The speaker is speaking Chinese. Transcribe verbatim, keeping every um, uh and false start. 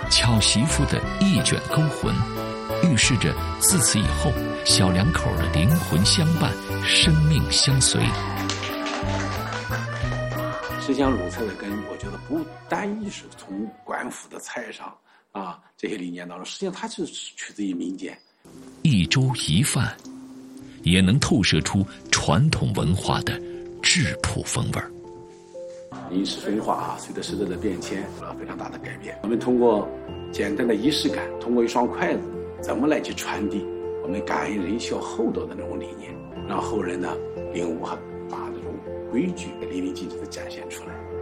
巧媳妇的一卷勾魂，预示着自此以后小两口的灵魂相伴，生命相随。 十香鲁菜的根，我觉得不单一是从官府的菜上啊这些理念当中，实际上它就是取自于民间。 一粥一饭，也能透射出传统文化的质朴风味儿。 饮食文化啊，随着时代的变迁有了非常大的改变。我们通过简单的仪式感，通过一双筷子，怎么来去传递我们感恩仁孝厚道的那种理念，让后人呢领悟和把这种规矩淋漓尽致地展现出来。